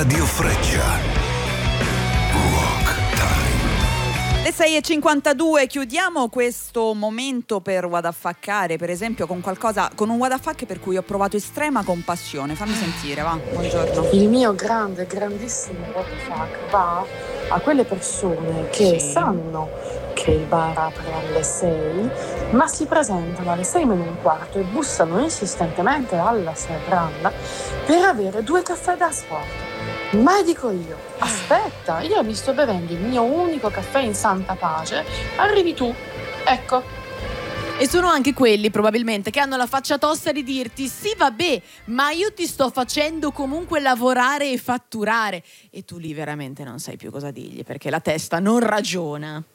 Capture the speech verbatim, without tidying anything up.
Radio Freccia. Le sei e cinquantadue, chiudiamo questo momento per wadafaccare, per esempio con qualcosa, con un wadafac per cui ho provato estrema compassione. Fammi sentire, va, buongiorno. Il mio grande, grandissimo wadafac va a quelle persone che sì. sanno che il bar apre alle sei, ma si presentano alle sei meno un quarto e bussano insistentemente alla serranda per avere due caffè da sport. Ma dico io, aspetta, io mi sto bevendo il mio unico caffè in santa pace, arrivi tu, ecco. E sono anche quelli probabilmente che hanno la faccia tosta di dirti sì vabbè, ma io ti sto facendo comunque lavorare e fatturare, e tu lì veramente non sai più cosa dirgli perché la testa non ragiona.